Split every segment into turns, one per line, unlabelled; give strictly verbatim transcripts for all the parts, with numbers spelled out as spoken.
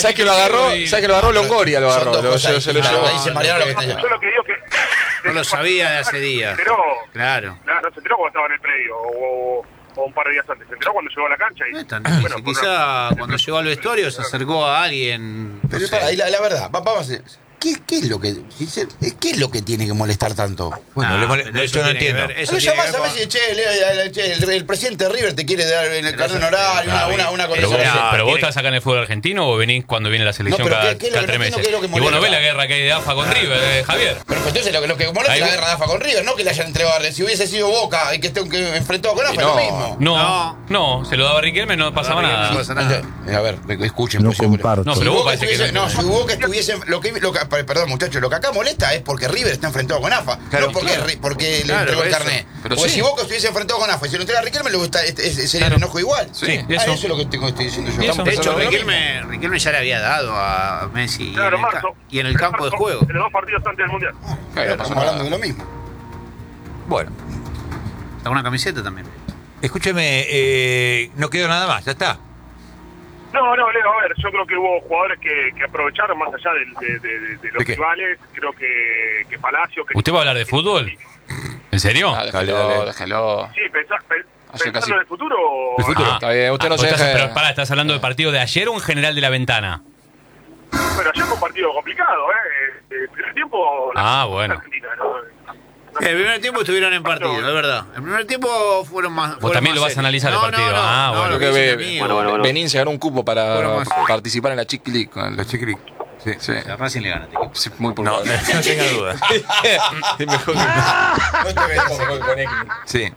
¿Sabes que lo agarró? ¿Sabes que lo agarró Longoria? Lo agarró. Lo, se, se lo llevó.
Dice Mariano lo que está.
Yo lo que digo que...
No lo sabía de hace días.
Se enteró,
Claro.
no, no se enteró cuando estaba en el predio o, o un par de días antes. Se enteró cuando llegó a la cancha. Y,
No es tan difícil.
bueno,
Quizá cuando llegó al vestuario se acercó a alguien. No
Pero
sé.
para, ahí la, la verdad, va- vamos a hacer. ¿Qué, ¿Qué es lo que qué es lo que tiene que molestar tanto?
Bueno,
Ah,
le mole-
pero eso
yo no
tiene que
entiendo.
ver- eso
Lo
tiene que
llamás
ver
a
con-
Messi, che, le- le- che, el, el presidente de River te quiere dar en el carnet horario, una, una, una
Pero vos,
condición.
No,
pero vos
tiene-
estás acá en el fútbol argentino o venís cuando viene la selección
No, pero
cada,
¿qué- qué es lo
cada
que no
tres
entiendo?
meses.
¿Qué es lo que
Y bueno,
molesta?
ves la guerra que hay de A F A con River, eh, Javier.
Pero entonces lo, que- lo que molesta
Ahí
es la
vos-
guerra de AFA con River, no que le hayan entregado a River. Si hubiese sido Boca y que esté que enfrentado con AFA,
Y
es lo
no.
mismo.
No, no, se lo daba Riquelme, no pasaba
No,
nada.
no pasa nada.
Eh, A ver, escuchen.
No
pues, seguro.
comparto.
No,
Si
pero vos
Boca
parece que
estuviese-
no-
no, si Boca estuviese, lo que, lo que, perdón muchachos, lo que acá molesta es porque River está enfrentado con AFA,
Claro,
no porque,
claro.
Ri- porque le
Claro,
entregó el
eso.
carnet.
Pero
Porque
sí.
si Boca estuviese enfrentado con AFA y se lo entrega a Riquelme, le gusta, es- es- sería el enojo igual.
Sí,
Ah,
eso.
eso es lo que tengo- estoy diciendo yo.
Y eso.
De hecho,
Empezó lo
Riquelme, Riquelme ya le había dado a Messi y,
claro,
en el, ca-
marzo.
y en el campo de
Marzo,
juego.
En los dos partidos antes del Mundial.
Claro, no
Pero
pasó
estamos
nada.
hablando de lo mismo.
Bueno,
Está una camiseta también.
escúcheme, eh, no quedó nada más, ya está.
No, no, Leo, a ver, yo creo que hubo jugadores que, que aprovecharon más allá del- de, de- de- de los
¿De qué?
rivales. Creo que, que Palacio... Que
¿Usted va a hablar de fútbol? ¿En serio?
Ah,
Dale,
déjelo,
dale.
déjelo.
Sí, pensá, pe-
Hace
pensando
casi-
en el futuro...
El futuro.
Ah.
Está bien, usted no
Ah,
se
vos estás-
deje-
Pero pará, ¿estás hablando del partido de ayer o en general de la ventana?
Pero ayer fue un partido complicado, ¿eh? El primer tiempo...
Ah, bueno.
Argentina, ¿no?
El primer tiempo estuvieron en partido, es verdad. El primer tiempo fueron más.
Vos
fueron
también
más
lo vas a
serios.
analizar el
No,
partido.
No, no,
Ah,
no,
bueno.
lo
Creo
que
que
dice
ve-
mío.
Bueno, bueno, bueno.
Benín se ganó un cupo para
Bueno, más-
participar en la Chick League. con el-
Los chiquilic. Sí.
Sí,
A Racing le gana, te equipo.
sí, muy
No,
probable.
no tenga dudas.
Es mejor
No te ves.
Sí.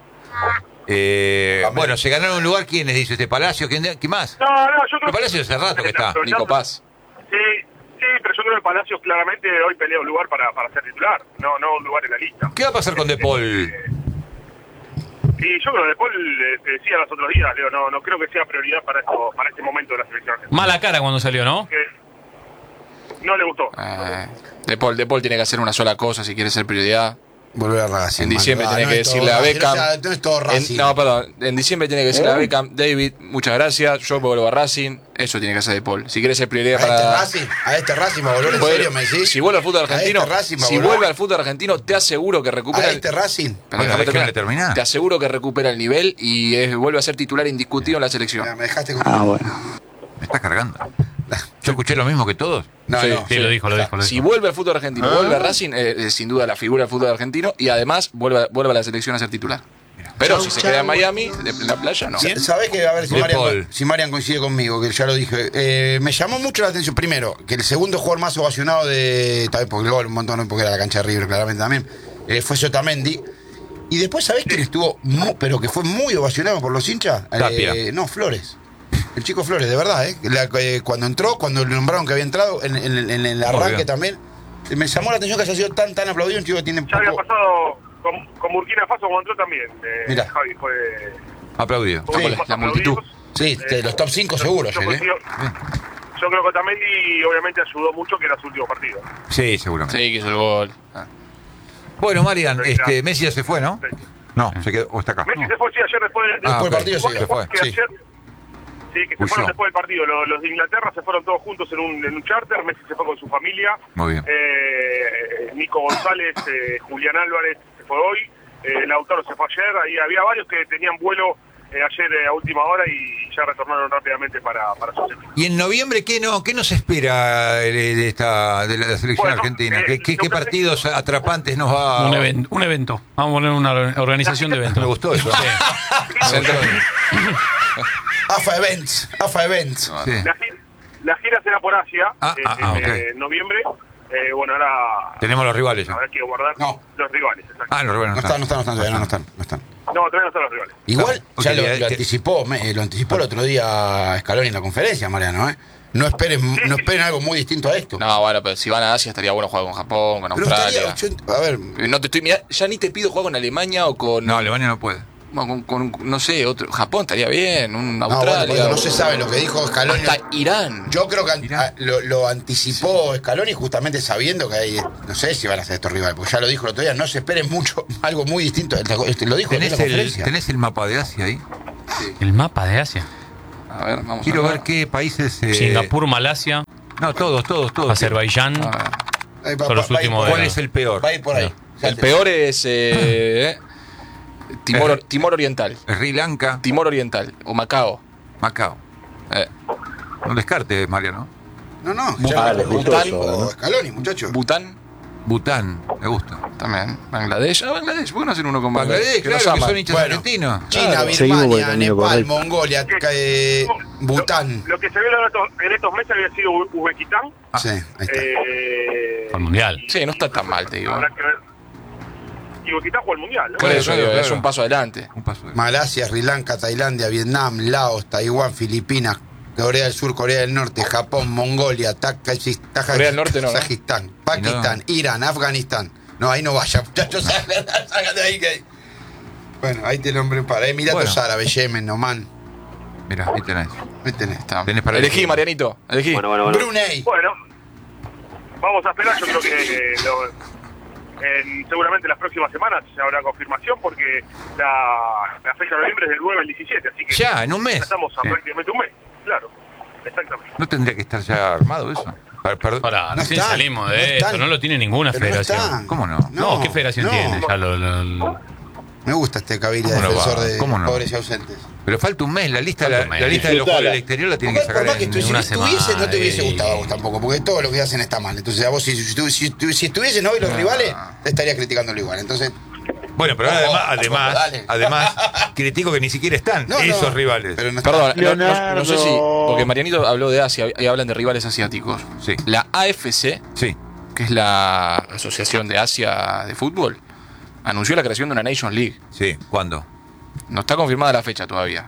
Eh, bueno, se ganaron un lugar, ¿quiénes? Dice este Palacio, ¿quién, ¿quién más?
No, no, yo creo
El Palacio hace rato que está.
Pero ya-
Nico Paz.
Sí, sí, pero yo creo que Palacios claramente hoy pelea un lugar para, para ser titular, no, no un lugar en la lista.
¿Qué va a pasar con De Paul?
Y yo creo que De Paul, eh, te decía los otros días, Leo, no, no creo que sea prioridad para esto, para este momento de la selección argentina.
Mala cara cuando salió, ¿no?
Que no le gustó.
Eh, de Paul, De Paul tiene que hacer una sola cosa si quiere ser prioridad.
Volver a Racing.
En diciembre
mano.
tiene
Ah,
que
no es
decirle
todo
a
Racing,
Beckham.
o sea, no es todo Racing.
En, no, perdón. En diciembre tiene que decirle a Beckham, David, muchas gracias, yo vuelvo a Racing. Eso tiene que hacer De Paul. Si quiere ser prioridad
A este
para.
Racing, a este Racing va a volver en
Vuelve-
serio, me decís.
Si vuelve al fútbol argentino,
A este Racing va a
si
volver.
vuelve al fútbol argentino, te aseguro que recupera
A
el-
este Racing.
Pero
Bueno,
déjame
déjeme
terminar.
terminar.
Te aseguro que recupera el nivel y es- vuelve a ser titular indiscutido en la selección.
Mira, me dejaste con...
Ah, bueno.
Me está cargando. Yo escuché lo mismo que todos.
No,
Sí,
no.
Sí, lo dijo, lo dijo, lo
Si
dijo.
vuelve al fútbol argentino, vuelve a Racing, eh, es sin duda la figura del fútbol argentino y además vuelve, a- vuelve a la selección a ser titular. Pero si se queda en Miami, de- en la playa, no.
¿Sabés que? A ver si
De
Marian,
Paul.
si Marian coincide conmigo, que ya lo dije. Eh, me llamó mucho la atención, primero, que el segundo jugador más ovacionado de. También porque el gol, un montón, porque era la cancha de River, claramente también. eh, fue Sotamendi. Y después, ¿sabés quién estuvo? Mu- pero que fue muy ovacionado por los hinchas.
Tapia.
Eh, no, Flores. El chico Flores, de verdad, ¿eh? La- eh, cuando entró, cuando le nombraron que había entrado, en, en- en el arranque
Obvio.
también. eh, Me llamó la atención que haya sido tan, tan aplaudido. Un chico que tiene
Ya había
poco.
pasado con, con Burkina Faso cuando entró también. Eh,
Mirá.
Javi fue...
Aplaudido.
fue uno de los más
la multitud.
aplaudidos.
Sí, de los top cinco seguro,
Yo,
ayer, ¿eh?
coincido- yo creo que Otamendi obviamente ayudó mucho, que era su último partido.
Sí, seguramente.
Sí, que hizo el gol. Ah.
Bueno, Marian,
Sí,
este,
claro.
Messi ya se fue, ¿no?
Sí.
No, se quedó, o está acá.
Messi se fue, sí, ayer después del...
Ah,
Después del
ok.
partido se
Se fue.
que
Sí.
ayer, sí, que se
Huyó.
fueron después del partido. Los, los de Inglaterra se fueron todos juntos en un, en un charter. Messi se fue con su familia.
Muy bien.
Eh, Nico González, eh, Julián Álvarez se fue hoy. Eh, Lautaro se fue ayer. Ahí había varios que tenían vuelo eh, ayer eh, a última hora y ya retornaron rápidamente para, para sus equipos.
¿Y en noviembre qué, no, qué nos espera de, de esta, de la, de la selección
Bueno,
argentina?
eh,
¿Qué, qué,
lo
qué
que-
partidos atrapantes nos va
Un, even- un evento. Vamos a poner una organización de eventos.
Me gustó eso.
Sí.
Me gustó.
AFA Events, AFA Events.
Sí.
La, gi- la gira será por Asia
Ah,
eh,
ah, ah,
en
ok.
eh, noviembre. Eh, bueno, ahora
Tenemos los rivales ya.
habrá que guardar
No.
los rivales. Exacto.
Ah, los rivales
No
no
están, no
están.
están, no están, todavía no, no están, no están.
No, todavía no están los rivales.
Igual,
Ok,
ya lo,
ya,
lo
que-
anticipó, me- eh, lo anticipó el otro día Scaloni en la conferencia, Mariano, ¿eh? No esperen, no esperen algo muy distinto a esto.
No, bueno, pero si van a Asia estaría bueno jugar con Japón, con
Pero
Australia.
estaría, yo- a ver,
No te estoy mirá, ya ni te pido jugar con Alemania o con,
No, Alemania no puede.
bueno, con, con, no sé, otro. Japón estaría bien, un
no, bueno,
Australia.
porque no se sabe lo que dijo Scaloni.
Hasta Irán.
Yo creo que an-
Mirá.
a- lo, lo anticipó Scaloni justamente sabiendo que hay, no sé si van a ser estos rivales, porque ya lo dijo el otro día, no se esperen mucho, algo muy distinto. Este, Lo dijo en la
¿Tenés el,
conferencia.
¿Tenés el mapa de Asia ahí?
El mapa de Asia.
A ver, vamos
Quiero
a
ver qué países... eh,
Singapur, Malasia.
No, todos, todos, todos.
Azerbaiyán.
Ah,
Ahí va-
Son los
va a ir
últimos
por
de-
¿Cuál
ahí.
es el peor?
Va a ir por ahí.
el peor es eh, Timor, Timor Oriental.
Sri Lanka,
Timor Oriental o Macao.
Macao.
Eh,
No descarte, Mariano.
No, no.
Bután,
ya-
Bután,
o Scaloni, muchacho.
Bután
Bután, me gusta.
también. Bangladesh. Ah, Bangladesh. ¿Por qué no hacen uno con Bangladesh?
Bangladesh,
Que nos
claro, que
aman.
son hinchas
Bueno.
argentinos.
China,
Seguimos por el
Birmania,
camino
Nepal,
correcto.
Mongolia, eh, Bután.
Lo, lo que se vio en estos, en estos meses había sido U- Uzbekistán.
Sí, ahí está.
Eh,
Al mundial.
Sí, no está tan mal, te digo.
habrá que ver. Y Uzbekistán jugó el mundial, ¿no?
Por
Claro,
eso
claro,
digo, es
claro.
un paso adelante.
Un paso de...
Malasia, Sri Lanka, Tailandia, Vietnam, Laos, Taiwán, Filipinas, Corea del Sur, Corea del Norte, Japón, Mongolia, Tajikistán,
Corea del Norte no, ¿no?
Kazajistán, Pakistán, Irán, Afganistán. No, ahí no vaya, muchachos, salgan de ahí que hay. Bueno, ahí te nombré para Emiratos
Bueno.
Árabes, Yemen, Oman.
Mirá, ahí tenés.
Ahí tenés.
Está.
Tenés para
Elegí,
elegir.
Marianito. Elegí.
Bueno, bueno, bueno.
Brunei.
Bueno, vamos a esperar. Yo creo que eh, lo- en, seguramente las próximas semanas ya habrá confirmación porque la, la fecha de noviembre es del nueve al diecisiete, así que
Ya, en un mes.
estamos a
Sí.
prácticamente un mes. Claro, exactamente.
¿No tendría que estar ya armado eso? Per- perdón.
Ahora,
No
recién
están,
salimos
no
de
están.
esto. No lo tiene ninguna
Pero no
federación.
están.
¿Cómo no?
No, ¿qué federación
no.
tiene? Ya lo, lo- lo-
Me gusta este Cavilla,
¿Cómo no
defensor
va?
de
¿Cómo no?
pobres y ausentes.
Pero falta un mes, la lista,
Falta
la,
un mes.
la lista de los
Disfrutala.
jugadores del exterior la tienen que
Por
sacar
más que
en,
tú,
en
si
una
estuviese,
semana.
no te hubiese
y-
gustado a vos tampoco, porque todo lo que hacen está mal. Entonces, a vos, si, si, si, si, si estuviesen hoy los rivales, te estaría criticándolo igual. Entonces,
Bueno, pero
Ojo,
además,
tampoco,
además,
dale.
además, critico que ni siquiera están
no,
esos
no,
rivales.
Pero no está-
Perdón, no, no-
Leonardo.
no sé si. Porque Marianito habló de Asia y hablan de rivales asiáticos.
Sí.
La A F C,
Sí.
que es la Asociación de Asia de Fútbol, anunció la creación de una Nation League.
Sí, ¿cuándo?
No está confirmada la fecha todavía.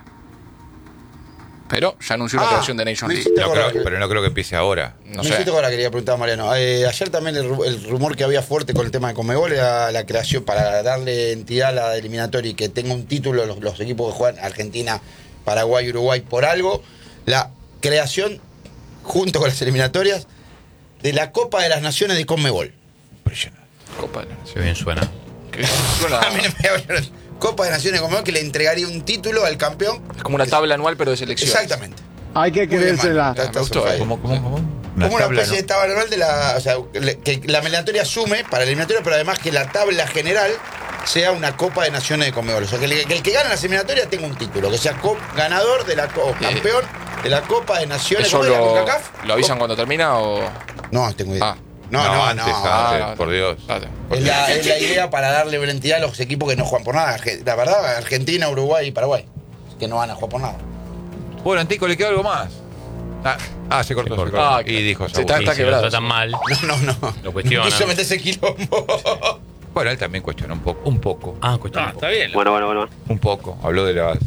Pero ya anunció la
Ah,
creación de Nation
me
League.
hiciste
No
acordar
creo-
que-
pero no creo que empiece ahora.
No
me
sé.
hiciste ahora, quería preguntar a Mariano. Eh, ayer también el, ru- el rumor que había fuerte con el tema de Conmebol era la creación para darle entidad a la eliminatoria y que tenga un título los, los equipos que juegan Argentina, Paraguay, Uruguay, por algo. La creación, junto con las eliminatorias, de la Copa de las Naciones de Conmebol.
Impresionante.
Copa de-
Si bien suena.
que suena-
A mí no me hablan. Copa de Naciones de Conmebol que le entregaría un título al campeón.
Es como una tabla anual, pero de selección.
Exactamente.
Hay que
Muy bien,
creérsela.
Manu. Estás
Me gustó,
on fire.
eh.
¿Cómo, cómo, cómo? Una
Como una
tabla,
especie
¿no?
de tabla anual de la. O sea, le- que la eliminatoria asume para la eliminatoria, pero además que la tabla general sea una Copa de Naciones de Conmebol. O sea, que el que, el que gane las eliminatorias tenga un título, que sea co- ganador de la co- o campeón de la Copa de Naciones
¿Eso
¿cómo es la
lo,
CONCACAF?
lo avisan cuando termina o.?
No, tengo idea.
Ah.
No, no, no.
antes,
no.
antes,
Ah,
por Dios.
Ah,
Es la, es la idea para darle entidad a los equipos que no juegan por nada. Arge- La verdad, Argentina, Uruguay y Paraguay, que no van a jugar por nada.
Bueno, Antico, ¿le queda algo más? Ah, ah, se cortó, se cortó.
Ah,
y dijo
se está-
Saúl.
Y si
quebrado.
lo tratan mal.
No, no, no.
Lo cuestionan.
Quiso meterse quilombo.
Bueno, él también cuestionó un poco, un poco,
Ah, cuestión.
Ah, está bien.
Bueno, bueno, bueno.
un poco. Habló de las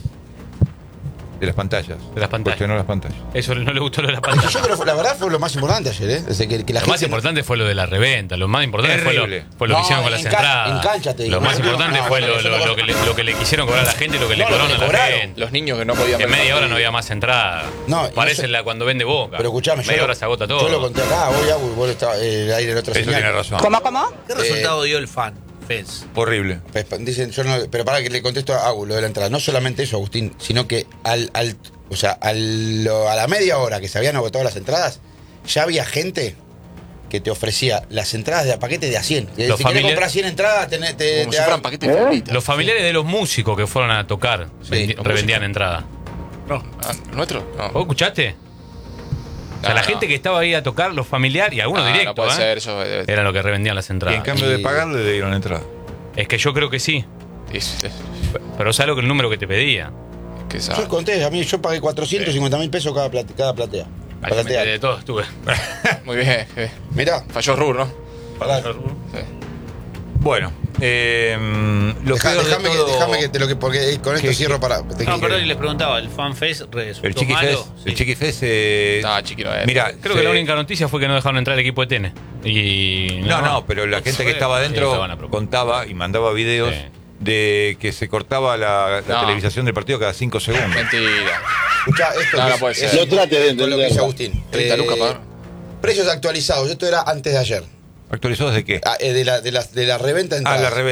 de las pantallas.
De las pantallas.
Cuestionó las pantallas.
Eso no le gustó lo de la pantalla.
Yo creo que la verdad fue lo más importante ayer, ¿eh? Desde que, que la
Lo
gente
más importante fue lo de la reventa. Lo más importante fue lo,
Terrible.
fue lo que
No,
hicieron con
en
las
ca-
entradas.
en cancha te digo.
Lo más
No,
importante
no,
fue
no,
lo,
eso
lo-
no-
lo que le, lo que le quisieron cobrar a la gente y lo que le
No, lo que
cobraron a
le
la
cobraron.
gente.
Los niños que no podían
Que en
ver
media
el
hora no
partido.
había más entrada.
No, y
Parece
no sé-
la cuando vende Boca.
Pero escuchame,
media
yo,
hora se agota todo.
yo lo conté acá, voy a vos estabas eh, el aire del otro
Eso
señal.
tiene razón.
¿Cómo, cómo?
¿Qué resultado dio el fan? Fez.
Horrible.
Pues, Dicen, yo no, pero para que le contesto a Agus lo de la entrada. No solamente eso, Agustín, sino que al, al o sea, al, lo- a la media hora que se habían agotado las entradas, ya había gente que te ofrecía las entradas de a paquete de a cien. Que
Los
si querés
familia-
comprar cien entradas, tenés, te,
Como
te
si
dan-
fueran paquetes de figuritas.
Los familiares de los músicos que fueron a tocar vendi-
los
revendían entrada.
Ah, ¿nuestro? No.
¿Vos escuchaste? O sea,
No,
la
no.
gente que estaba ahí a tocar, los familiares, y algunos
Ah,
directos,
no puede
¿eh?
ser, eso debe-
eran los que revendían las
Y en
entradas.
cambio de
Y-
pagar le dieron entrada.
Es que yo creo que sí.
es- es-
Pero sabes lo que el número que te pedía.
que esa-
Yo conté, a mí yo pagué cuatrocientos cincuenta mil pesos cada, plate- cada platea.
Ahí me enteré
Platea.
de todo, estuve.
Muy bien. eh.
Mirá,
Falló Rur, ¿no? Sí.
Bueno, eh, lo
Deja-
peor de
déjame que,
todo-
déjame que te lo que porque con esto
¿Qué-
cierro para. te-
No, perdón, y les preguntaba, ¿el fanfest resultó
El Chiqui Fest,
malo?
el
Sí.
Chiqui Fest, eh,
No, chiqui no es.
mira,
Creo
se-
que la única noticia fue que no dejaron entrar el equipo de tenis. Y.
No, no, pero la gente que estaba
Sí,
adentro
estaban a propósito.
contaba y mandaba videos
Sí.
de que se cortaba la, la
No.
televisación del partido cada cinco segundos.
Mentira.
Escuchá, esto
No,
que
no
es-
puede
es-
ser.
Lo trate de
con lo que dice
entenderlo.
Agustín.
treinta
Eh,
lucas pagaron.
Precios actualizados. Esto era antes de ayer.
¿Actualizados de qué?
Ah, eh, de, la, de, la, de la reventa de
Ah,
entradas.
la reventa.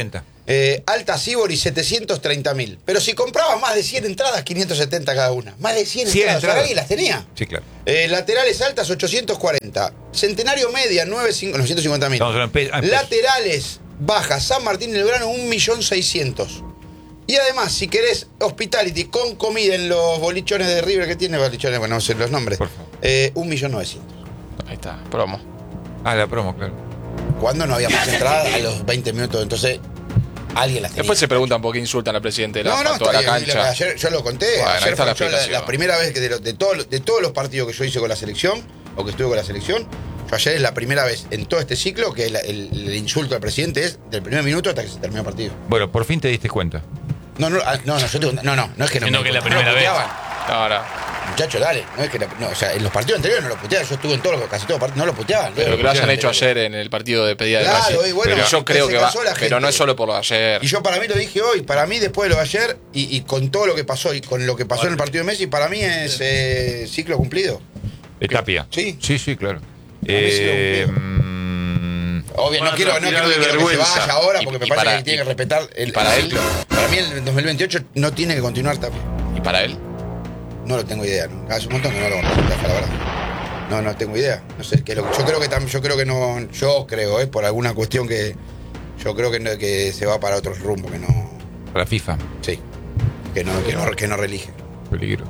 Eh, Alta Sibori, setecientos treinta mil. Pero si comprabas más de cien entradas, quinientos setenta cada una. Más de cien,
cien
entradas.
entradas.
¿Alguien las tenía?
Sí, claro.
Eh, laterales altas, ochocientos cuarenta. Centenario media, novecientos cincuenta mil.
Estamos en pe- en pesos.
Laterales bajas, San Martín del Grano, un millón seiscientos. Y además, si querés hospitality con comida en los bolichones de River que tiene, bolichones, bueno, no sé los nombres,
Por favor.
eh, un millón novecientos.
Ahí está, promo.
Ah, la promo, claro.
Cuando no había más entradas a los veinte minutos, entonces alguien las tenía.
Después se preguntan por qué insultan al presidente de la
No, no,
AFA, toda la
está bien,
cancha.
ayer yo lo conté.
Bueno, ahí
ayer
está la
fue yo la,
explicación.
la primera vez que de, lo- de, todo- de todos los partidos que yo hice con la selección, o que estuve con la selección, yo ayer es la primera vez en todo este ciclo que la- el, el insulto al presidente es del primer minuto hasta que se terminó el partido.
Bueno, por fin te diste cuenta.
No, no, ah, no, no, yo tengo- no, no, no es que no.
Siendo
me
que la
no,
primera
lo
vez.
puteaban.
Ahora,
Muchachos, dale, no es que la- no, o sea, en los partidos anteriores no lo puteaban, yo estuve en todos los, casi todos los partidos, no lo puteaban.
pero
Lo
que lo hayan
puteaban
hecho
anteriores.
ayer en el partido de pedida de
Claro,
Brasil.
y bueno,
pero yo
se
creo que va.
cansó la
Pero
gente.
no es solo por lo de ayer.
Y yo para mí lo dije hoy, para mí después de lo de ayer y, y con todo lo que pasó y con lo que pasó en el partido de Messi, para mí es eh, ciclo cumplido.
Eh, Tapia.
Sí.
Sí, sí, claro.
mí sí
Eh,
lo
mm,
Obvio, no
Bueno,
quiero, no
tirar
quiero,
de
quiero que se
vergüenza.
vaya ahora
Y-
porque me
y
parece
para-
que tiene
y-
que respetar el,
y para
el
él.
ciclo. Para mí el dos mil veintiocho no tiene que continuar Tapia.
¿Y para él?
No lo tengo idea, ¿no? Hace un montón que no lo conozco, la verdad. No, no tengo idea. No sé qué es lo que. Yo creo que tam- yo creo que no. Yo creo, ¿eh? Por alguna cuestión que. Yo creo que, no- que se va para otro rumbo, que no.
para FIFA.
Sí. Que no, que no, que no relige.
Peligro.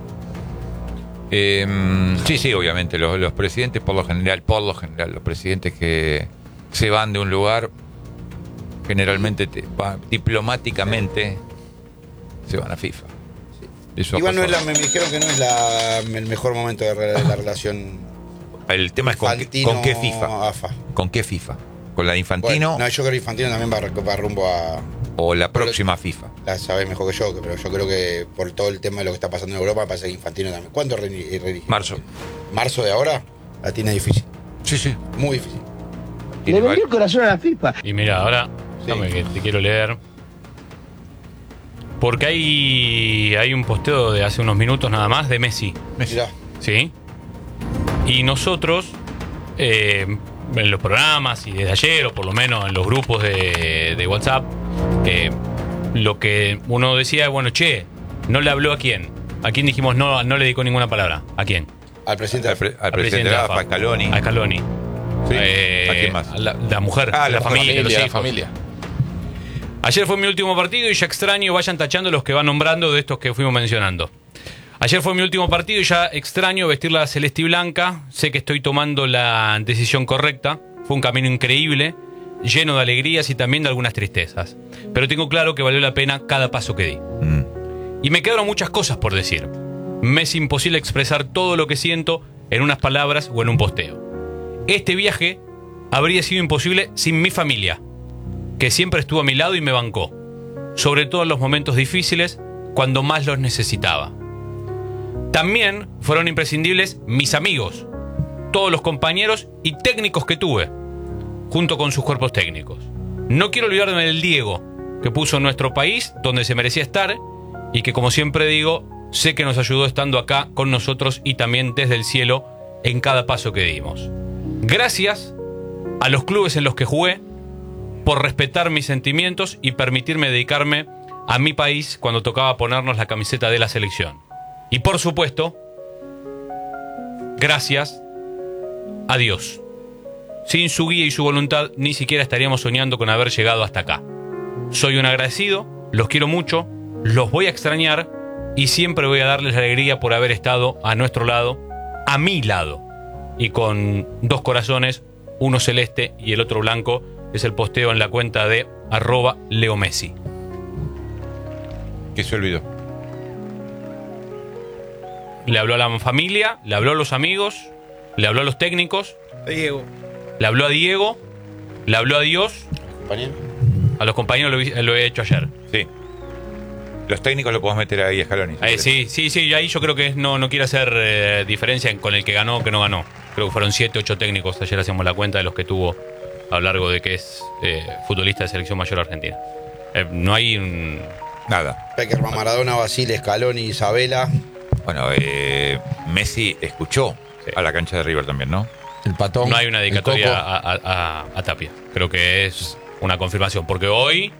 Eh, sí, sí, obviamente. Los, los presidentes, por lo general, por lo general, los presidentes que se van de un lugar, generalmente, te- pa- diplomáticamente, se van a FIFA. Eso ha
Igual no es la,
pasado.
me dijeron que no es la, el mejor momento de, re- de la relación.
El tema es con, qué-
Infantino
con qué FIFA.
AFA.
¿Con qué FIFA? ¿Con la de Infantino
Bueno, no, yo creo que Infantino también va, va rumbo a.
o la próxima FIFA?
La sabés mejor que yo, pero yo creo que por todo el tema de lo que está pasando en Europa, parece que Infantino también. ¿Cuánto re- relige?
Marzo.
Marzo de ahora la tiene difícil.
Sí, sí.
Muy difícil.
Tiene vari-
corazón a la FIFA.
Y mira, ahora,
Sí.
dame que te quiero leer. Porque hay, hay un posteo de hace unos minutos nada más de Messi,
Mirá.
¿sí? Y nosotros, eh, en los programas y desde ayer, o por lo menos en los grupos de, de WhatsApp, eh, lo que uno decía, bueno, che, no le habló a quién. ¿A quién dijimos no, no le dedicó ninguna palabra? ¿A quién?
Al presidente.
Al, pre- al presidente de la AFA, Scaloni.
A Scaloni.
Sí.
Eh,
¿A quién más?
a La, la mujer,
Ah,
la,
la
familia,
Familia,
los
la
hijos.
familia.
Ayer fue mi último partido y ya extraño, vayan tachando los que van nombrando de estos que fuimos mencionando. Ayer fue mi último partido y ya extraño vestir la celeste y blanca. Sé que estoy tomando la decisión correcta. Fue un camino increíble, lleno de alegrías y también de algunas tristezas. Pero tengo claro que valió la pena cada paso que di.
Mm.
Y me quedaron muchas cosas por decir. Me es imposible expresar todo lo que siento en unas palabras o en un posteo. Este viaje habría sido imposible sin mi familia, que siempre estuvo a mi lado y me bancó, sobre todo en los momentos difíciles, cuando más los necesitaba. También fueron imprescindibles mis amigos, todos los compañeros y técnicos que tuve, junto con sus cuerpos técnicos. No quiero olvidarme del Diego, que puso nuestro país donde se merecía estar y que, como siempre digo, sé que nos ayudó estando acá con nosotros y también desde el cielo en cada paso que dimos. Gracias a los clubes en los que jugué por respetar mis sentimientos y permitirme dedicarme a mi país cuando tocaba ponernos la camiseta de la selección. Y por supuesto, gracias a Dios. Sin su guía y su voluntad, ni siquiera estaríamos soñando con haber llegado hasta acá. Soy un agradecido, los quiero mucho, los voy a extrañar y siempre voy a darles la alegría por haber estado a nuestro lado, a mi lado. Y con dos corazones, uno celeste y el otro blanco, es el posteo en la cuenta de arroba Leo Messi.
¿Qué se olvidó?
Le habló a la familia, le habló a los amigos, le habló a los técnicos,
Diego.
le habló a Diego, le habló a Dios,
Compañero.
a los compañeros lo, vi- lo he hecho ayer.
Sí. Los técnicos lo podemos meter ahí a Scaloni.
Eh, sí, sí, sí, y ahí yo creo que no, no quiere hacer eh, diferencia con el que ganó o que no ganó. Creo que fueron siete, ocho técnicos, ayer hacíamos la cuenta de los que tuvo a lo largo de que es eh, futbolista de selección mayor argentina. Eh, no hay un...
Nada.
Peckerman, Maradona, Basile, Scaloni, Isabela.
Bueno, eh, Messi escuchó
Sí.
a la cancha de River también, ¿no?
El patón.
No hay una
el
dedicatoria
Coco.
a, a- a- a Tapia. Creo que es una confirmación. Porque hoy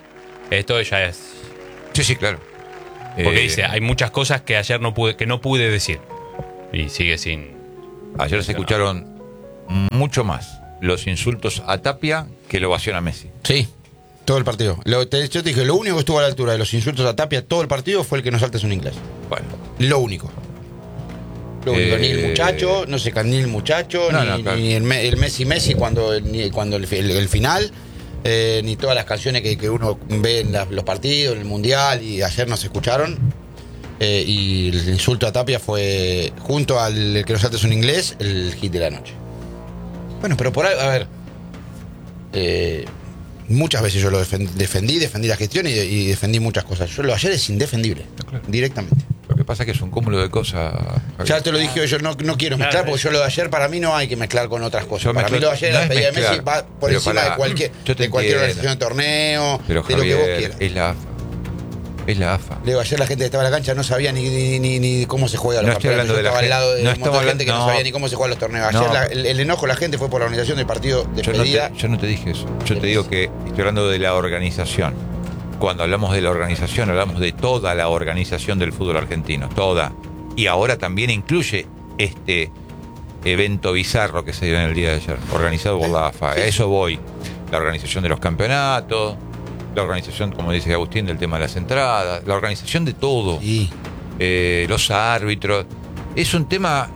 Esto ya es.
Sí, sí, claro.
Porque
Eh,
dice, hay muchas cosas que ayer no pude, que no pude decir. Y sigue sin.
Ayer se escucharon mucho más los insultos a Tapia que la ovación a Messi.
Sí, todo el partido. Lo, te, yo te dije, lo único que estuvo a la altura de los insultos a Tapia todo el partido fue el que no saltes un inglés.
Bueno,
Lo único. Lo único.
Eh,
Ni el muchacho, no sé, ni el muchacho,
No,
ni,
no, claro.
ni el, Me- el Messi Messi cuando, ni cuando el, el- el final, eh, ni todas las canciones que, que uno ve en la- los partidos, en el Mundial, y ayer no se escucharon. Eh, y el insulto a Tapia fue, junto al que no saltes un inglés, el hit de la noche. Bueno, pero por ahí, a ver. Eh, muchas veces yo lo defen- defendí, defendí la gestión y, y defendí muchas cosas. Yo lo de ayer es indefendible,
claro.
directamente.
Lo que pasa es que es un cúmulo de cosas.
Ya te lo dije, yo no, no quiero mezclar, porque yo lo de ayer para mí no hay que mezclar con otras cosas.
Yo
Para
mezclo-
mí lo de ayer,
no
la
es
despedida de Messi,
mezclar,
va por
pero
encima
pará,
de cualquier,
yo te
de cualquier
entiendo.
organización de torneo,
Pero
de lo que vos
Javier,
quieras.
es la AFA. Es la AFA.
Le digo, ayer la gente que estaba en la cancha no sabía ni, ni, ni, ni cómo se juega los
No estoy
campeonatos.
hablando de
Yo
la
estaba al
gente-
lado de
no
un montón de
estamos
gente que no,
hablando-
sabía ni cómo se juegan los torneos. Ayer
No.
la- el, el enojo de la gente fue por la organización del partido de
Yo no,
despedida.
te, yo no te dije eso. Yo te digo que estoy hablando de la organización. Cuando hablamos de la organización, hablamos de toda la organización del fútbol argentino. Toda. Y ahora también incluye este evento bizarro que se dio en el día de ayer, organizado por la AFA. A eso voy. La organización de los campeonatos, la organización, como dice Agustín, del tema de las entradas, la organización de todo.
Y
Eh, los árbitros. Es un tema.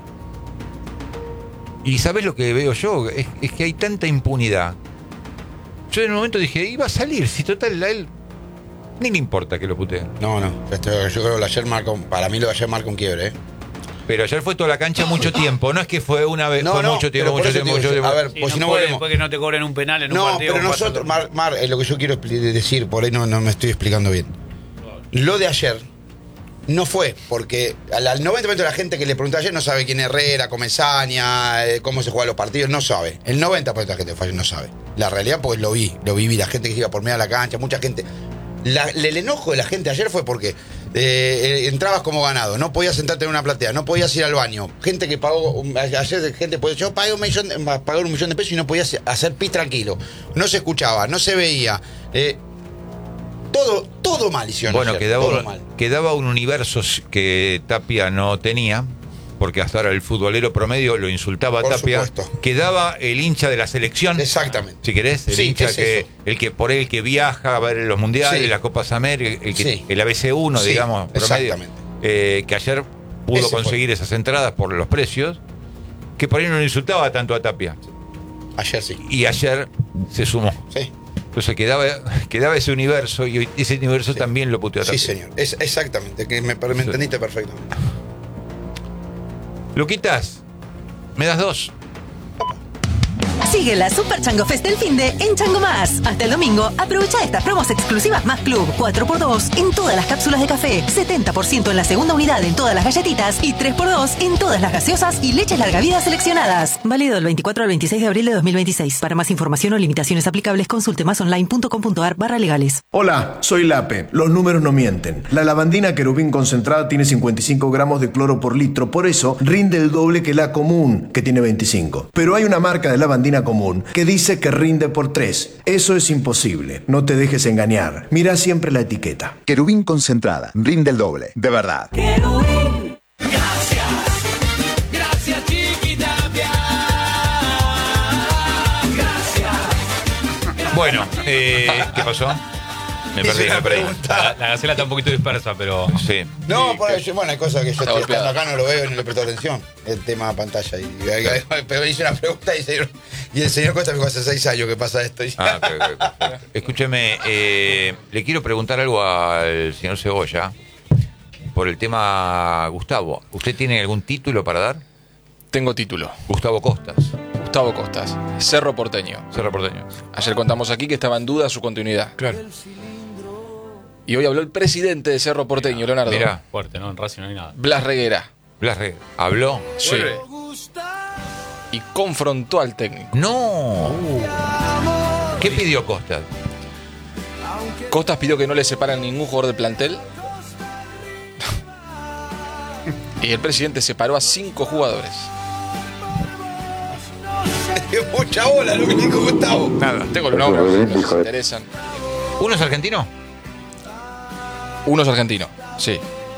Y ¿sabés lo que veo yo? Es, es que hay tanta impunidad. Yo en un momento dije, iba a salir, si total a él ni le importa que lo puteen.
no, no. Esto- yo creo que lo de ayer marca un- para mí lo de ayer marca un quiebre, ¿eh?
Pero ayer fue toda la cancha mucho tiempo. No es que fue una vez,
No,
fue
no,
mucho tiempo,
pero por
mucho
eso
tiempo,
te
mucho
digo,
tiempo.
a ver,
Sí,
pues
no
si no
puede,
volvemos.
después que no te cobren un penal en un
No,
partido.
pero
con cuatro-
nosotros, Mar, Mar, es lo que yo quiero expli- decir, por ahí no, no me estoy explicando bien. Lo de ayer no fue porque al, al noventa por ciento de la gente que le preguntó ayer no sabe quién es Herrera, Comesaña, eh, cómo se juegan los partidos, no sabe. El noventa por ciento de la gente que fue ayer no sabe. La realidad, pues lo vi, lo viví, la gente que iba por medio de la cancha, mucha gente. La- el enojo de la gente ayer fue porque eh, eh, entrabas como ganado, no podías sentarte en una platea, no podías ir al baño. Gente que pagó, um, ayer gente, pues, yo pagué un millón, de- pagué un millón de pesos y no podías hacer pis tranquilo. No se escuchaba, no se veía. Eh, todo, todo mal hicieron
Bueno,
ayer,
quedaba,
todo mal.
quedaba un universo que Tapia no tenía, porque hasta ahora el futbolero promedio lo insultaba a
Por
Tapia.
supuesto.
Quedaba el hincha de la selección.
Exactamente.
Si querés, el
Sí,
hincha
es
que,
eso.
el que por el que viaja a ver los mundiales,
Sí.
las Copas América, el, que,
Sí.
el A B C uno,
Sí,
digamos, promedio,
exactamente.
eh, que ayer pudo
Ese fue.
conseguir esas entradas por los precios, que por ahí no le insultaba tanto a Tapia.
Ayer sí.
Y ayer se sumó.
Sí,
Entonces quedaba, quedaba ese universo y ese universo
Sí.
también lo puteó a Tapia.
sí, señor. Es, exactamente, que me, me entendiste perfectamente.
Luquitas, me das dos.
Sigue la Super Chango Fest del Finde en Chango Más. Hasta el domingo, aprovecha estas promos exclusivas Más Club. cuatro por dos en todas las cápsulas de café, setenta por ciento en la segunda unidad en todas las galletitas y tres por dos en todas las gaseosas y leches larga vida seleccionadas. Válido del veinticuatro al veintiséis de abril de dos mil veintiséis. Para más información o limitaciones aplicables, consulte masonline.com.ar barra legales.
Hola, soy Lape. Los números no mienten. La lavandina querubín concentrada tiene cincuenta y cinco gramos de cloro por litro, por eso rinde el doble que la común, que tiene veinticinco. Pero hay una marca de lavandina común que dice que rinde por tres. Eso es imposible. No te dejes engañar. Mira siempre la etiqueta.
Querubín concentrada, rinde el doble, de verdad.
Bueno, eh, ¿qué pasó? Me perdí, me perdí.
La, la gacela está un poquito dispersa, pero.
Sí.
No, por ahí, bueno, hay cosas que yo
Está
estoy
golpeado.
estando acá, no lo veo ni le presto atención. El tema pantalla. Y, y- pero hice una pregunta y, el señor- y el señor Costa me dijo, hace seis años que pasa esto. Y-
Ah, ok, ok, perfecto. Escúcheme, eh, le quiero preguntar algo al señor Cebolla por el tema Gustavo. ¿Usted tiene algún título para dar?
Tengo título.
Gustavo Costas,
Gustavo Costas, Cerro Porteño.
Cerro Porteño.
Ayer contamos aquí que estaba en duda su continuidad.
Claro.
Y hoy habló el presidente de Cerro Porteño, Leonardo.
Mirá,
Fuerte, ¿no? En Racing no hay nada.
Blas Reguera.
Blas Re- habló.
Sí. Y confrontó al técnico.
No. ¿Qué pidió Costas?
Costas pidió que no le separan ningún jugador del plantel. Y el presidente separó a cinco jugadores.
Es mucha bola lo que dijo Gustavo.
Nada.
Tengo los nombres, si les interesan.
¿Uno es argentino?
Uno es argentino, sí.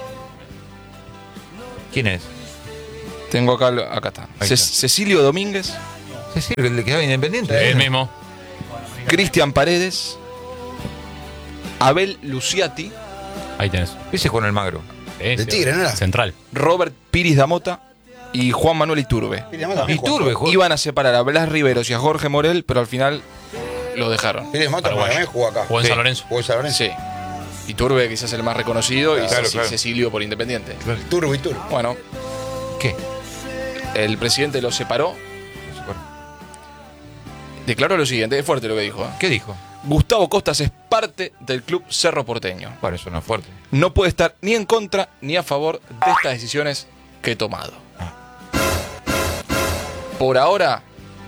¿Quién es?
Tengo acá, acá está.
Ahí
Ce-
está.
Cecilio Domínguez,
Cecilio, el que quedaba Independiente.
El mismo.
Cristian Paredes, Abel Luciati,
Ahí tenés.
Ese es Juan Almagro.
Sí,
De
sí.
Tigre, ¿no era?
Central.
Robert Piris Damota y Juan Manuel Iturbe.
Iturbe, Juan.
Iban a separar a Blas Riveros y a Jorge Morel, pero al final lo dejaron.
Pérez Mota
Paraguay.
también jugó acá.
Jugó en
Sí.
San Lorenzo.
Jugó en San Lorenzo.
Sí. Iturbe quizás el más reconocido y
Claro,
Ceci-
claro.
Cecilio por Independiente.
Turbo y Turbo.
Bueno,
¿Qué?
el presidente lo separó. Declaró lo siguiente, es fuerte lo que dijo. ¿eh?
¿Qué dijo?
Gustavo Costas es parte del club Cerro Porteño.
Bueno, eso no es fuerte.
No puede estar ni en contra ni a favor de estas decisiones que he tomado. Por ahora,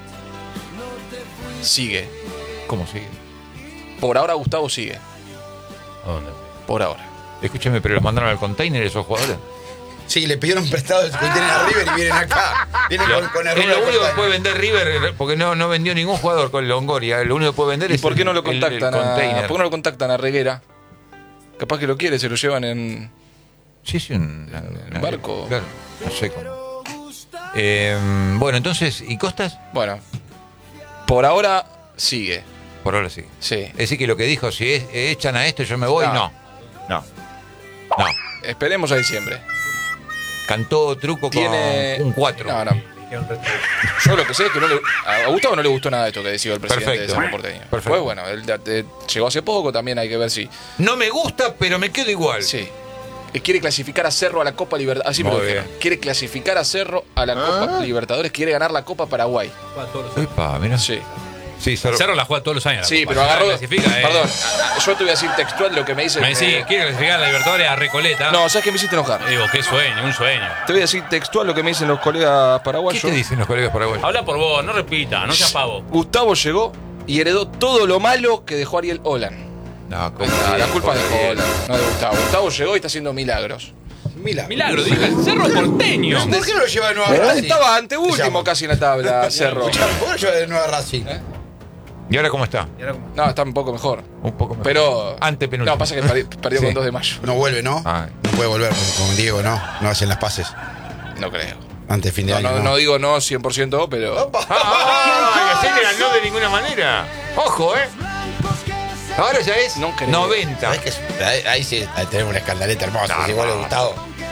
sigue.
¿Cómo sigue?
Por ahora Gustavo sigue.
¿A dónde?
Por ahora.
Escúchame, pero los mandaron al container esos jugadores.
Sí, le pidieron prestado el que tienen a River y vienen acá. Vienen con, con
Es
error.
lo único que puede vender River, porque no, no vendió ningún jugador con Longoria. Lo único que puede vender
¿Y
es
por qué no lo
el- el-
contactan
el
a,
container.
¿por qué no lo contactan a Reguera? Capaz que lo quiere, se lo llevan en...
Sí, sí, un,
¿En barco?
Claro, no sé cómo. Eh, bueno, entonces, ¿y Costas?
Bueno, por ahora sigue.
Por ahora sí.
Sí.
Es decir, que lo que dijo, si es- echan a esto, yo me voy,
No.
no. No. No.
Esperemos a diciembre.
Cantó truco
Tiene...
con un cuatro.
No, no. Yo lo que sé es que no le- a Gustavo no le gustó nada esto que decía el presidente
Perfecto.
de Cerro Porteño.
Perfecto.
Pues bueno, él de- de- llegó hace poco, también hay que ver si...
No me gusta, pero me quedo igual.
Sí. Eh, Quiere clasificar a Cerro a la Copa Libertadores. Así me
Muy
lo dijeron.
bien.
Quiere clasificar a Cerro a la Copa Libertadores. Quiere ganar la Copa Paraguay.
Epa, mira.
Sí.
Sí, Cerro.
Cerro la juega todos los años. la
Sí,
Copa.
pero agarró.
Clasifica, eh.
Perdón, a- a- yo te voy a decir textual lo que me dice.
Me decís,
eh,
quiere clasificar a la Libertadores a Recoleta.
No, ¿sabes qué me hiciste enojar?
Digo, qué sueño, un sueño.
Te voy a decir textual lo que me dicen los colegas
¿Qué
paraguayos.
te dicen los colegas paraguayos?
Habla por vos, no repita, no seas pavo.
Gustavo llegó y heredó todo lo malo que dejó Ariel Olan.
No, ¿cómo?
Ah, la culpa es de
Bien.
Olan, no de Gustavo. Gustavo llegó y está haciendo milagros.
Milagro.
Milagro, dije, el Cerro Porteño.
¿Por qué no lo lleva de nuevo a Racing?
Estaba ante último
Llama.
casi en la tabla, Cerro.
Escuchá, ¿por qué no lo lleva de nuevo a Racing?
¿Y ahora cómo está?
No, está un poco mejor.
Un poco mejor.
Pero.
Antepenúltimo.
No, pasa que perdi- perdió
Sí.
con dos de mayo.
No vuelve, ¿no?
Ah.
No puede volver con, con Diego, ¿no? No hacen las pases.
No creo.
Antes de fin de
No,
año.
no,
No,
no digo no cien por ciento, pero.
¡Ah! Así le ganó de ninguna manera. Ojo, ¿eh? Ahora ya es
No creo.
noventa.
¿Sabés que ahí, ahí sí ahí tenemos una escandaleta hermosa.
No,
si igual
no.
le Gustavo.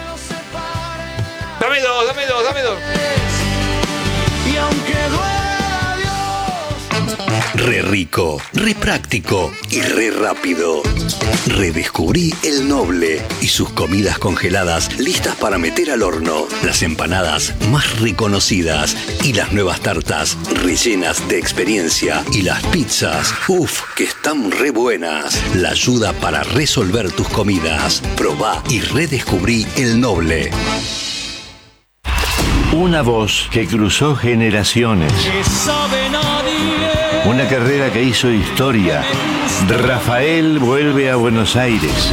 Dame dos, dame dos, dame dos.
Re rico, re práctico y re rápido. Redescubrí el Noble y sus comidas congeladas listas para meter al horno. Las empanadas más reconocidas y las nuevas tartas rellenas de experiencia. Y las pizzas, uff, que están re buenas. La ayuda para resolver tus comidas. Probá y redescubrí el Noble.
Una voz que cruzó generaciones. Una carrera que hizo historia. Rafael vuelve a Buenos Aires.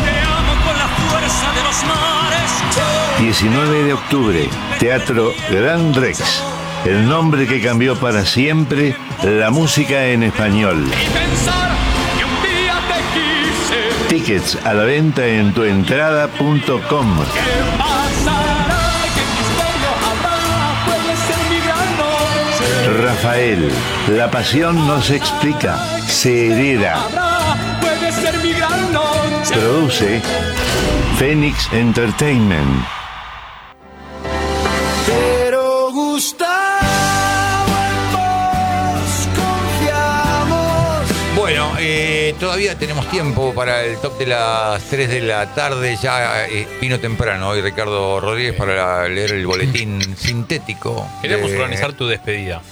diecinueve de octubre, Teatro Gran Rex. El nombre que cambió para siempre la música en español. Tickets a la venta en tuentrada punto com. Rafael, la pasión no se explica, se hereda. Produce Phoenix Entertainment.
Pero Gustavo, en vos confiamos.
Bueno, eh, todavía tenemos tiempo para el top de las tres de la tarde. Ya eh, vino temprano hoy Ricardo Rodríguez para leer el boletín sintético.
Queremos
de-
organizar tu despedida.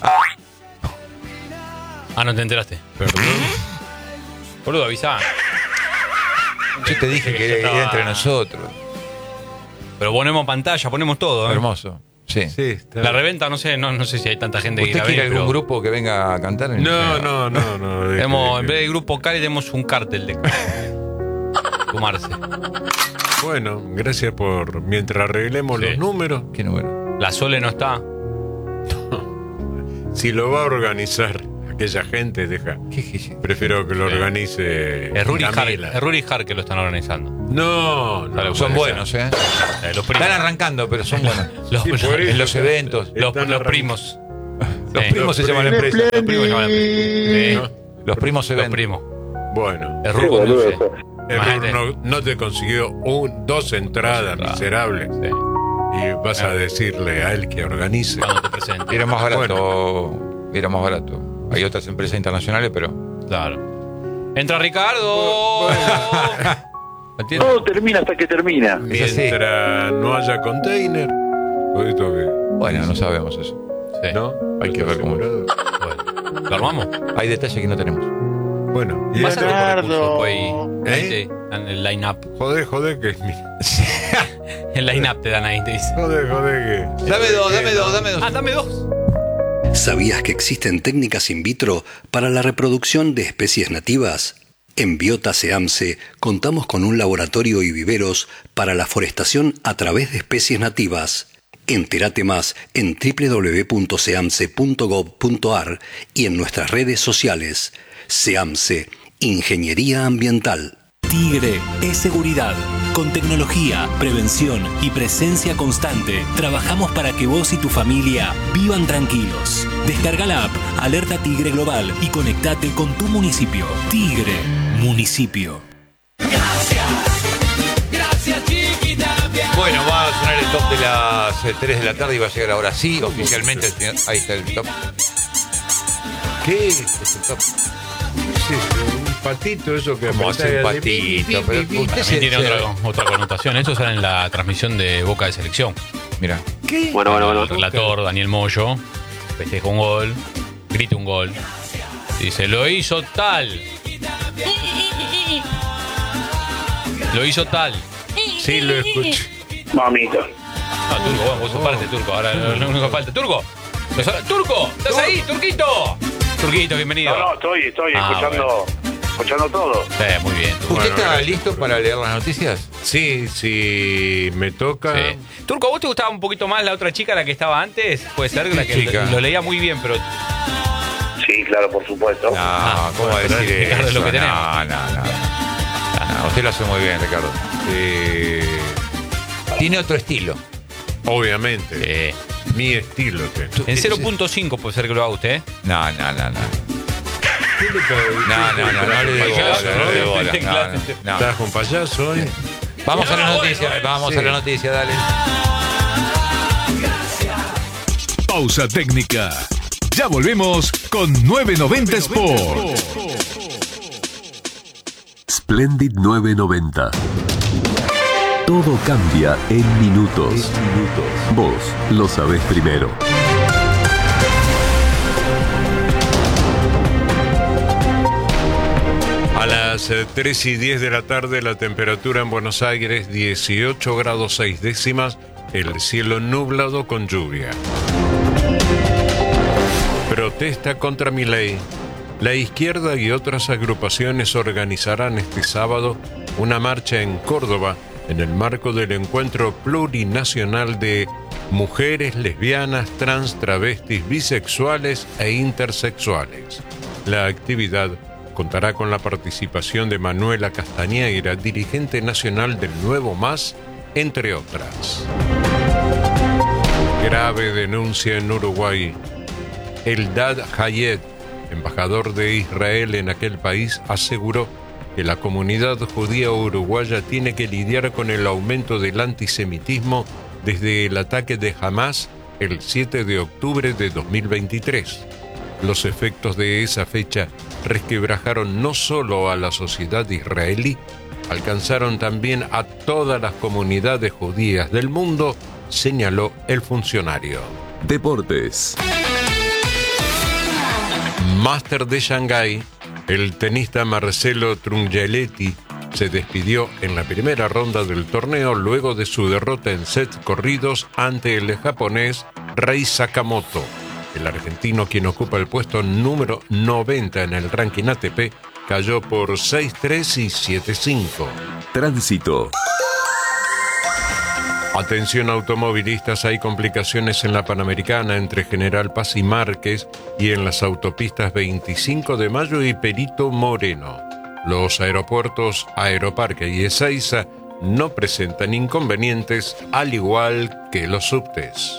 Ah, no te enteraste. Perdón. Boludo, avisá.
Yo te dije que era, era entre nosotros.
Pero ponemos pantalla, ponemos todo, ¿eh?
Hermoso. Sí.
Sí, está
La reventa, no sé, no, no sé si hay tanta gente que
¿Usted
la
quiere
ve,
algún
pero
grupo que venga a cantar?
No, no, no, no. de-
tenemos,
de-
en vez de grupo Cali tenemos un cártel de sumarse.
Bueno, gracias por. Mientras arreglemos
Sí.
los números,
¿Qué número?
La Sole no está.
si lo va a organizar aquella gente, deja.
¿Qué,
Prefiero que lo
Sí.
organice.
Es Ruri
Camila.
Har, es Ruri Har que lo están organizando.
No, no.
Son
puede
buenos,
ser.
¿eh?
Eh, los primos.
Están arrancando, pero son buenos.
Los,
Sí,
los-
por eso.
En los eventos.
los-
Están
los
arran-
primos.
Los
Sí.
primos se llaman la
primos.
empresa.
Los primos llaman la empresa. Sí.
Los primos se
Los
ven.
primos.
Bueno.
Es Ruri conduce.
El
Imagínate.
no, no te consiguió un, dos entradas,
Dos entradas.
miserable.
Sí.
Y vas a decirle a él que organice.
Cuando te presente.
Era más barato.
Bueno.
Era más barato. Hay otras empresas internacionales, pero.
Claro. Entra Ricardo. ¿Entiendes?
Todo termina hasta que termina.
Es así.
Mientras no haya container. ¿o esto qué?
Bueno, no sabemos eso.
Sí.
¿No?
Hay que
¿Estás
ver cómo-
asegurado?
Bueno, ¿lo armamos?
Hay detalles que no tenemos.
Bueno, y
Pásate
ahora-
por recursos, pues, ahí.
¿Eh?
Ahí te dan el line-up.
Joder, joder, que.
El line-up te dan ahí, te dice.
Joder, joder, que.
Dame dos, dame dos, dame dos.
Ah, dame dos.
¿Sabías que existen técnicas in vitro para la reproducción de especies nativas? En Biota Seamse contamos con un laboratorio y viveros para la forestación a través de especies nativas. Entérate más en doble u doble u doble u punto seamse punto gov punto a r y en nuestras redes sociales. Seamse, Ingeniería Ambiental.
Tigre es seguridad. Con tecnología, prevención y presencia constante, trabajamos para que vos y tu familia vivan tranquilos. Descarga la app Alerta Tigre Global y conectate con tu municipio. Tigre, municipio.
Bueno, va a sonar el top de las eh, tres de la tarde y va a llegar ahora sí, oficialmente. El señor- ahí está el top. ¿Qué es el top?
Sí, un patito, eso que
Como hace un
apretás y hace
patito, pero usted
También
se-
tiene
se-
otra, otra connotación. Eso sale en la transmisión de Boca de Selección.
Mira.
¿Qué?
Bueno, bueno,
El
bueno.
relator, Daniel Moyo, festeja un gol, grita un gol. Dice, lo hizo tal. Lo hizo tal.
Sí, lo escuché.
Mamita.
Ah, Turco, vos, vos sos parte, Turco. Ahora lo único que falta. Turco. Turco, ¿estás ahí? Turquito. Turquito, bienvenido.
No, no, estoy, estoy
Ah,
escuchando, escuchando todo.
Sí, muy bien.
¿Usted
Bueno,
está
gracias.
listo para leer las noticias?
Sí, sí, me toca.
Sí. Turco, ¿a vos te gustaba un poquito más la otra chica, la que estaba antes? Puede ser la que
chica?
lo, lo leía muy bien, pero
Sí, claro, por supuesto.
No, ¿cómo va a decir
Ricardo, es
eso?
lo que tenemos.
No, no, no. No, usted lo hace muy bien, Ricardo.
Eh,
Tiene otro estilo.
obviamente. Mi estilo. Que.
en cero punto cinco puede ser que lo haga usted. ¿eh?
No, no, no, no.
¿Qué le cae?
No, no, no, no le dé bola, no le dé bola. No, no, no.
¿Estás con payaso hoy?
Vamos a la
No,
noticia,
bueno,
vamos
sí.
a la noticia, dale.
Pausa técnica. Ya volvemos con nueve noventa Sport.
Splendid nueve noventa. Todo cambia en minutos. Vos lo sabés primero.
A las eh, tres y diez de la tarde, la temperatura en Buenos Aires dieciocho grados seis décimas, el cielo nublado con lluvia. Protesta contra Milei. La izquierda y otras agrupaciones organizarán este sábado una marcha en Córdoba en el marco del encuentro plurinacional de mujeres lesbianas, trans, travestis, bisexuales e intersexuales. La actividad contará con la participación de Manuela Castañeira, dirigente nacional del Nuevo Más, entre otras. Grave denuncia en Uruguay. Eldad Hayed, embajador de Israel en aquel país, aseguró que la comunidad judía uruguaya tiene que lidiar con el aumento del antisemitismo desde el ataque de Hamas el siete de octubre de dos mil veintitrés. Los efectos de esa fecha resquebrajaron no solo a la sociedad israelí, alcanzaron también a todas las comunidades judías del mundo, señaló el funcionario.
Deportes.
Máster de Shanghái, el tenista Marcelo Trungelliti se despidió en la primera ronda del torneo luego de su derrota en sets corridos ante el japonés Rei Sakamoto. El argentino, quien ocupa el puesto número noventa en el ranking A T P, cayó por seis tres y siete cinco.
Tránsito.
Atención automovilistas, hay complicaciones en la Panamericana entre General Paz y Márquez y en las autopistas veinticinco de mayo y Perito Moreno. Los aeropuertos Aeroparque y Ezeiza no presentan inconvenientes, al igual que los subtes.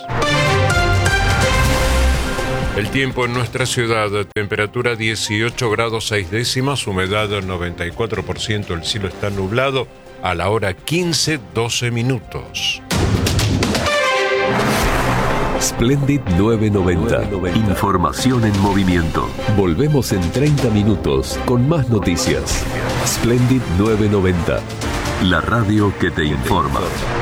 El tiempo en nuestra ciudad, temperatura dieciocho grados seis décimas, humedad noventa y cuatro por ciento, el cielo está nublado a la hora quince doce minutos.
Splendid novecientos noventa. Información en movimiento. Volvemos en treinta minutos con más noticias. Splendid novecientos noventa. La radio que te informa.